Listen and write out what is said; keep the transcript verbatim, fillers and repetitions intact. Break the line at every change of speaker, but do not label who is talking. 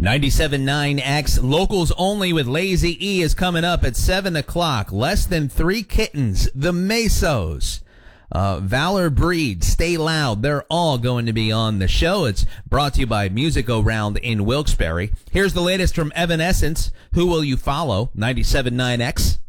ninety-seven point nine X Locals Only with Lazy E is coming up at seven o'clock. Less Than Three Kittens, The Mesos, uh, Valor Breed, Stay Loud. They're all going to be on the show. It's brought to you by Music Go Round in Wilkes-Barre. Here's the latest from Evanescence. Who Will You Follow? ninety-seven point nine X.